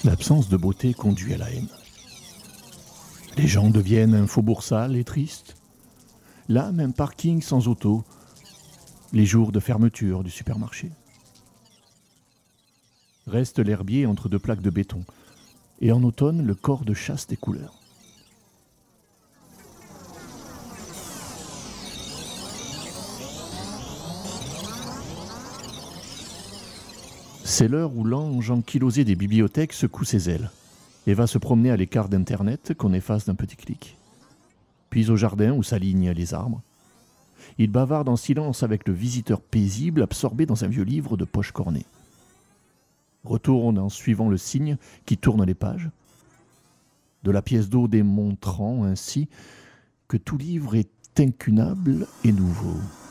L'absence de beauté conduit à la haine. Les gens deviennent un faubourg sale et triste. Là, même parking sans auto, les jours de fermeture du supermarché. Reste l'herbier entre deux plaques de béton, et en automne, le corps de chasse des couleurs. C'est l'heure où l'ange ankylosé des bibliothèques secoue ses ailes et va se promener à l'écart d'Internet qu'on efface d'un petit clic. Puis au jardin où s'alignent les arbres. Il bavarde en silence avec le visiteur paisible absorbé dans un vieux livre de poche cornée. Retourne en suivant le signe qui tourne les pages. De la pièce d'eau démontrant ainsi que tout livre est incunable et nouveau.